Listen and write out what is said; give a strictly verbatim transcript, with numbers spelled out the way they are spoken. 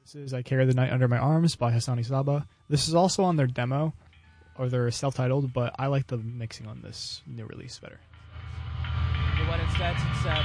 This is I Carry the Night Under My Arms by Hassani Saba. This is also on their demo, or they're self-titled, but I like the mixing on this new release better. The one instead, it's uh,